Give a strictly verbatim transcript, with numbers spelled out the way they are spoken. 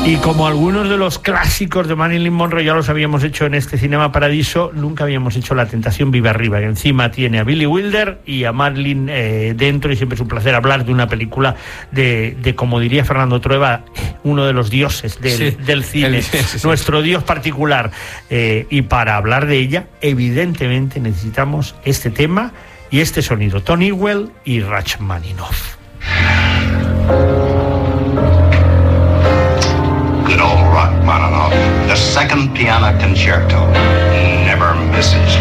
Y como algunos de los clásicos de Marilyn Monroe ya los habíamos hecho en este Cinema Paradiso, nunca habíamos hecho La Tentación vive arriba, que encima tiene a Billy Wilder y a Marilyn eh, dentro, y siempre es un placer hablar de una película de, de como diría Fernando Trueba, uno de los dioses del, sí, del cine, el, sí, sí, nuestro sí. dios particular. Eh, y para hablar de ella, evidentemente necesitamos este tema y este sonido, Tony Ewell y Rachmaninoff. Good old Rachmaninoff, the second piano concerto, never misses.